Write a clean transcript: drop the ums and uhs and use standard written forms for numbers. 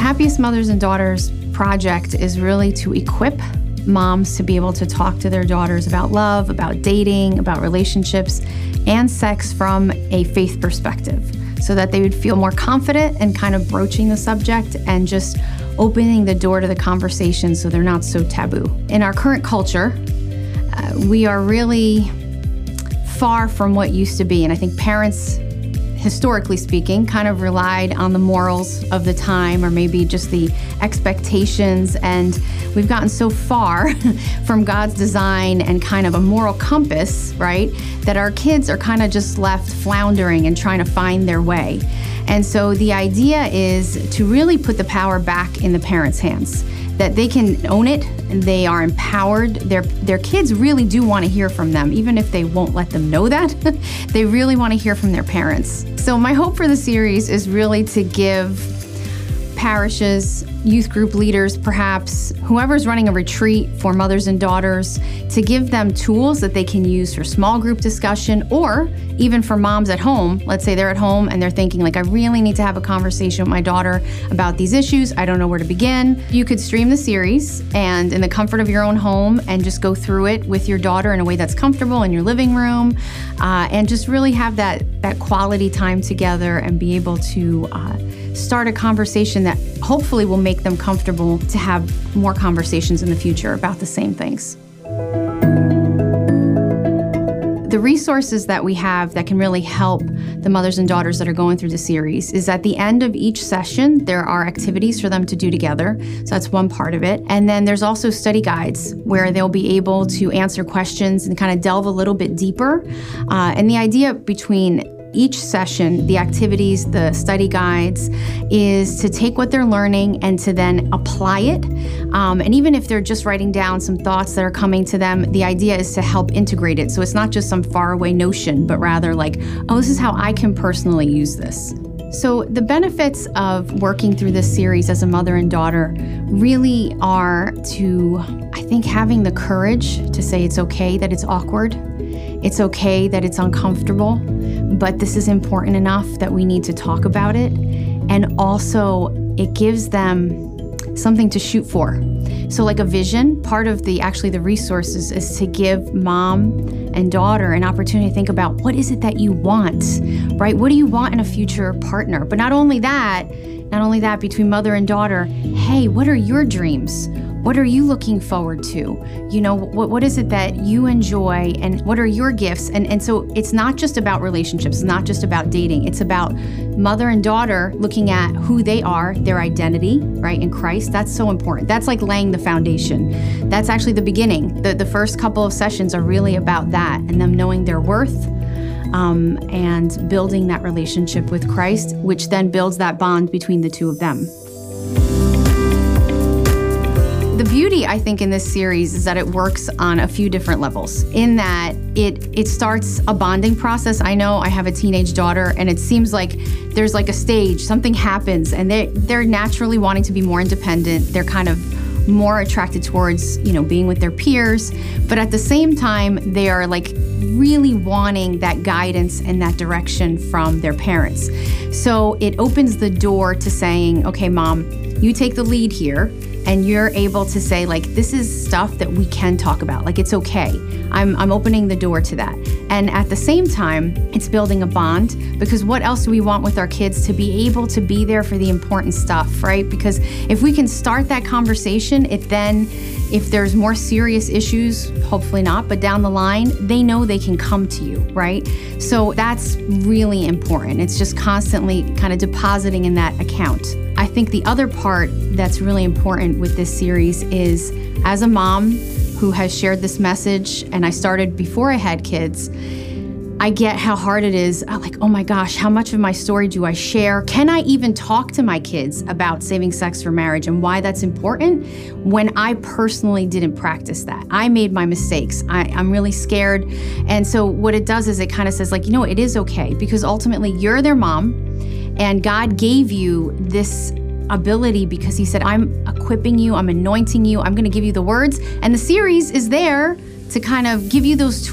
Happiest Mothers and Daughters project is really to equip moms to be able to talk to their daughters about love, about dating, about relationships, and sex from a faith perspective, so that they would feel more confident in kind of broaching the subject and just opening the door to the conversation so they're not so taboo. In our current culture, we are really far from what used to be, and I think parents, historically speaking, kind of relied on the morals of the time, or maybe just the expectations, and we've gotten so far from God's design and kind of a moral compass, right, that our kids are kind of just left floundering and trying to find their way. And so the idea is to really put the power back in the parents' hands, that they can own it, and they are empowered. Their kids really do want to hear from them, even if they won't let them know that. They really want to hear from their parents. So my hope for the series is really to give parishes, youth group leaders, perhaps whoever's running a retreat for mothers and daughters, to give them tools that they can use for small group discussion, or even for moms at home. Let's say they're at home and they're thinking, like, I really need to have a conversation with my daughter about these issues. I don't know where to begin. You could stream the series and in the comfort of your own home and just go through it with your daughter in a way that's comfortable in your living room, and just really have that quality time together and be able to start a conversation that hopefully will make them comfortable to have more conversations in the future about the same things. The resources that we have that can really help the mothers and daughters that are going through the series is at the end of each session, there are activities for them to do together. So that's one part of it. And then there's also study guides where they'll be able to answer questions and kind of delve a little bit deeper. And the idea between each session, the activities, the study guides, is to take what they're learning and to then apply it. And even if they're just writing down some thoughts that are coming to them, the idea is to help integrate it. So it's not just some faraway notion, but rather like, oh, this is how I can personally use this. So the benefits of working through this series as a mother and daughter really are to, I think, having the courage to say it's okay that it's awkward. It's okay that it's uncomfortable, but this is important enough that we need to talk about it. And also, it gives them something to shoot for. So like a vision, part of the resources is to give mom and daughter an opportunity to think about, what is it that you want, right? What do you want in a future partner? But not only that, between mother and daughter, hey, what are your dreams? What are you looking forward to? You know, what is it that you enjoy, and what are your gifts? And so it's not just about relationships, it's not just about dating. It's about mother and daughter looking at who they are, their identity, right, in Christ. That's so important. That's like laying the foundation. That's actually the beginning. The first couple of sessions are really about that, and them knowing their worth, and building that relationship with Christ, which then builds that bond between the two of them. The beauty, I think, in this series is that it works on a few different levels, in that it starts a bonding process. I know I have a teenage daughter, and it seems like there's like a stage, something happens, and they're naturally wanting to be more independent. They're kind of more attracted towards, being with their peers, but at the same time, they are like really wanting that guidance and that direction from their parents. So it opens the door to saying, okay, mom, you take the lead here. And you're able to say, like, this is stuff that we can talk about. Like, it's okay. I'm opening the door to that. And at the same time, it's building a bond, because what else do we want with our kids? To be able to be there for the important stuff, right? Because if we can start that conversation, if there's more serious issues, hopefully not, but down the line, they know they can come to you, right? So that's really important. It's just constantly kind of depositing in that account. I think the other part that's really important with this series is, as a mom who has shared this message, and I started before I had kids, I get how hard it is. I'm like, oh my gosh, how much of my story do I share? Can I even talk to my kids about saving sex for marriage and why that's important when I personally didn't practice that? I made my mistakes. I'm really scared. And so what it does is it kind of says, like, it is okay, because ultimately you're their mom, and God gave you this ability because he said, I'm equipping you, I'm anointing you, I'm going to give you the words. And the series is there to kind of give you those tools